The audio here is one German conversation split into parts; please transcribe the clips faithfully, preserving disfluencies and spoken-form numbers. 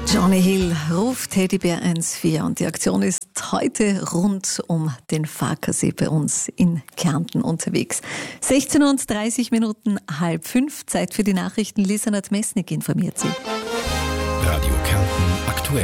Johnny Hill ruft Teddybär eins vier und die Aktion ist heute rund um den Farkasee bei uns in Kärnten unterwegs. sechzehn Uhr und dreißig Minuten, halb fünf, Zeit für die Nachrichten. Lisa Nadmesnik informiert Sie. Radio Kärnten aktuell.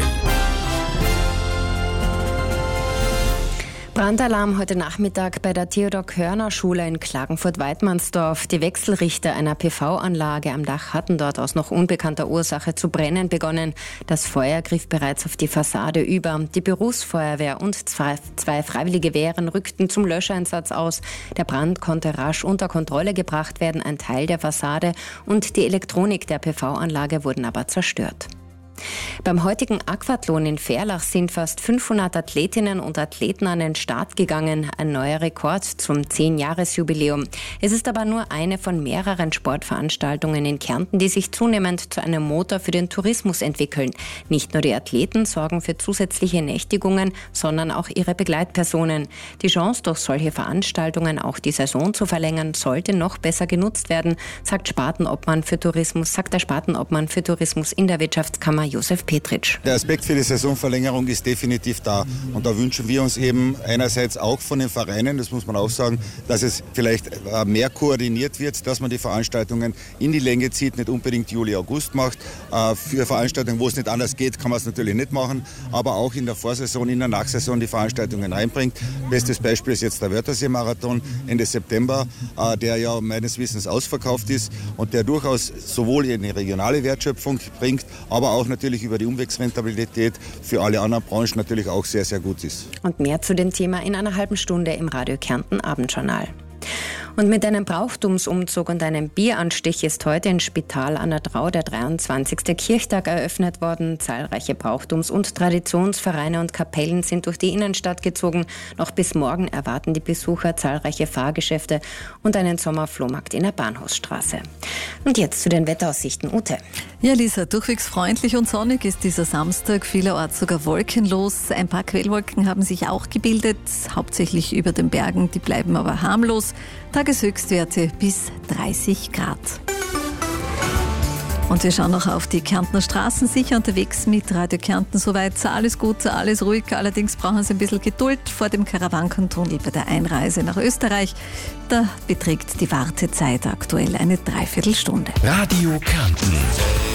Brandalarm heute Nachmittag bei der Theodor-Körner-Schule in Klagenfurt-Weidmannsdorf. Die Wechselrichter einer P V-Anlage am Dach hatten dort aus noch unbekannter Ursache zu brennen begonnen. Das Feuer griff bereits auf die Fassade über. Die Berufsfeuerwehr und zwei, zwei freiwillige Wehren rückten zum Löscheinsatz aus. Der Brand konnte rasch unter Kontrolle gebracht werden. Ein Teil der Fassade und die Elektronik der P V-Anlage wurden aber zerstört. Beim heutigen Aquathlon in Verlach sind fast fünfhundert Athletinnen und Athleten an den Start gegangen. Ein neuer Rekord zum zehn-Jahres-Jubiläum. Es ist aber nur eine von mehreren Sportveranstaltungen in Kärnten, die sich zunehmend zu einem Motor für den Tourismus entwickeln. Nicht nur die Athleten sorgen für zusätzliche Nächtigungen, sondern auch ihre Begleitpersonen. Die Chance, durch solche Veranstaltungen auch die Saison zu verlängern, sollte noch besser genutzt werden, sagt Spartenobmann für Tourismus, sagt der Spartenobmann für Tourismus in der Wirtschaftskammer Josef Petritsch. Der Aspekt für die Saisonverlängerung ist definitiv da. Und da wünschen wir uns eben einerseits auch von den Vereinen, das muss man auch sagen, dass es vielleicht mehr koordiniert wird, dass man die Veranstaltungen in die Länge zieht, nicht unbedingt Juli, August macht. Für Veranstaltungen, wo es nicht anders geht, kann man es natürlich nicht machen, aber auch in der Vorsaison, in der Nachsaison die Veranstaltungen einbringt. Bestes Beispiel ist jetzt der Wörthersee-Marathon Ende September, der ja meines Wissens ausverkauft ist und der durchaus sowohl eine regionale Wertschöpfung bringt, aber auch natürlich über die Umwegsrentabilität für alle anderen Branchen natürlich auch sehr, sehr gut ist. Und mehr zu dem Thema in einer halben Stunde im Radio Kärnten Abendjournal. Und mit einem Brauchtumsumzug und einem Bieranstich ist heute in Spital an der Drau der dreiundzwanzigste Kirchtag eröffnet worden. Zahlreiche Brauchtums- und Traditionsvereine und Kapellen sind durch die Innenstadt gezogen. Noch bis morgen erwarten die Besucher zahlreiche Fahrgeschäfte und einen Sommerflohmarkt in der Bahnhofsstraße. Und jetzt zu den Wetteraussichten. Ute. Ja, Lisa, durchwegs freundlich und sonnig ist dieser Samstag, vielerorts sogar wolkenlos. Ein paar Quellwolken haben sich auch gebildet, hauptsächlich über den Bergen, die bleiben aber harmlos. Tageshöchstwerte bis dreißig Grad. Und wir schauen noch auf die Kärntner Straßen, sicher unterwegs mit Radio Kärnten. Soweit alles gut, alles ruhig. Allerdings brauchen Sie ein bisschen Geduld vor dem Karawankentunnel bei der Einreise nach Österreich. Da beträgt die Wartezeit aktuell eine Dreiviertelstunde. Radio Kärnten.